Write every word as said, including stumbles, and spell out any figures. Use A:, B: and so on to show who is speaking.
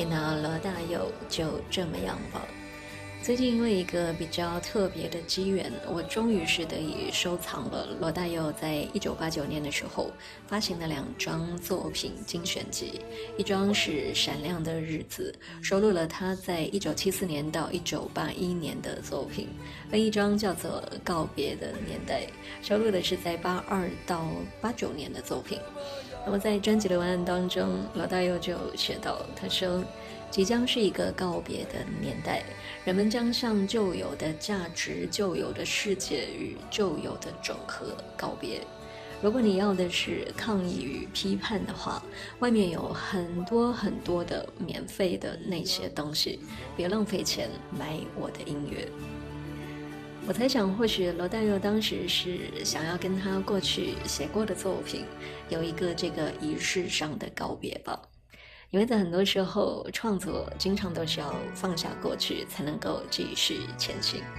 A: 天哪，罗大佑就这么样吧。最近因为一个比较特别的机缘，我终于是得以收藏了罗大佑在一九八九年的时候发行的两张作品精选集，一张是《闪亮的日子》，收录了他在一九七四年到一九八一年的作品；另一张叫做《告别的年代》，收录的是在八二到八九年的作品。那么在专辑的文案当中，罗大佑就写道，他说即将是一个告别的年代，人们将向旧有的价值、旧有的世界与旧有的整合告别。如果你要的是抗议与批判的话，外面有很多很多的免费的那些东西，别浪费钱买我的音乐。我猜想或许罗大佑当时是想要跟他过去写过的作品有一个这个仪式上的告别吧。因为在很多时候创作经常都是要放下过去才能够继续前行。